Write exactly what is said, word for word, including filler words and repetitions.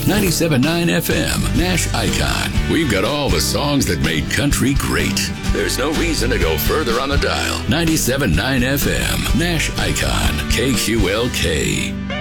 ninety-seven point nine F M, Nash Icon. We've got all the songs that made country great. There's no reason to go further on the dial. ninety-seven point nine F M, Nash Icon, K Q L K.